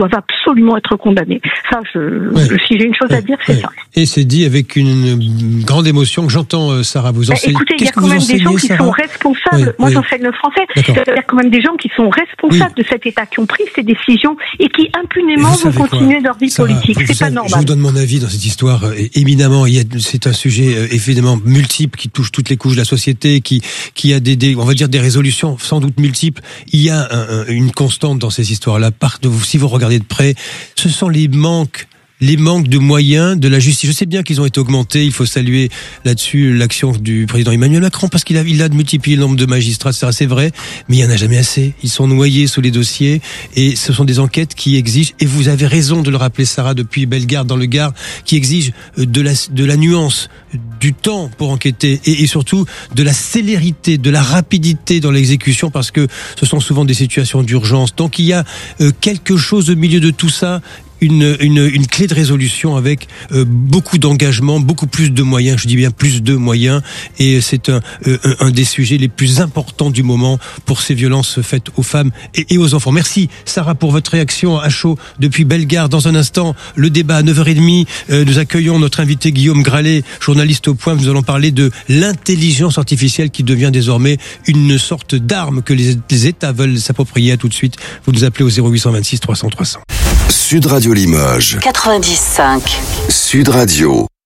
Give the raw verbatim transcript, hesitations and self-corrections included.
doivent absolument être condamnés. Ça, je, ouais. je, si j'ai une chose ouais. à dire, c'est ouais. ça. Et c'est dit avec une grande émotion que j'entends, Sarah, vous bah, enseignez. Écoutez, il y a Qu'est-ce que quand vous même enseignez, des gens qui Sarah sont responsables. oui, Moi, oui. j'enseigne le français. D'accord. Il y a quand même des gens qui sont responsables oui. de cet État, qui ont pris ces décisions et qui impunément vont continuer quoi leur vie Sarah, politique. Vous, c'est vous pas savez, normal. Je vous donne mon avis dans cette histoire. Euh, éminemment, il y a, c'est un sujet euh, évidemment multiple qui touche toutes les couches de la société, qui qui a des, des on va dire des résolutions sans doute multiples. Il y a un, un, une constante dans ces histoires-là. Par de vous, si vous regardez de près, ce sont les manques. Les manques de moyens de la justice. Je sais bien qu'ils ont été augmentés. Il faut saluer là-dessus l'action du président Emmanuel Macron parce qu'il a, il a multiplié le nombre de magistrats. C'est vrai, mais il y en a jamais assez. Ils sont noyés sous les dossiers et ce sont des enquêtes qui exigent. Et vous avez raison de le rappeler, Sarah, depuis Bellegarde dans le Gard, qui exigent de la, de la nuance, du temps pour enquêter et, et surtout de la célérité, de la rapidité dans l'exécution parce que ce sont souvent des situations d'urgence. Donc il y a euh, quelque chose au milieu de tout ça. Une, une, une clé de résolution avec euh, beaucoup d'engagement, beaucoup plus de moyens, je dis bien plus de moyens, et c'est un, euh, un des sujets les plus importants du moment pour ces violences faites aux femmes et, et aux enfants. Merci Sarah pour votre réaction à chaud depuis Bellegarde. Dans un instant, le débat à neuf heures trente, euh, nous accueillons notre invité Guillaume Gralet, journaliste au Point. Nous allons parler de l'intelligence artificielle qui devient désormais une sorte d'arme que les, les États veulent s'approprier. À tout de suite, vous nous appelez au zéro huit cent vingt-six trois cents trois cents. Sud Radio Limoges. quatre-vingt-dix virgule cinq. Sud Radio.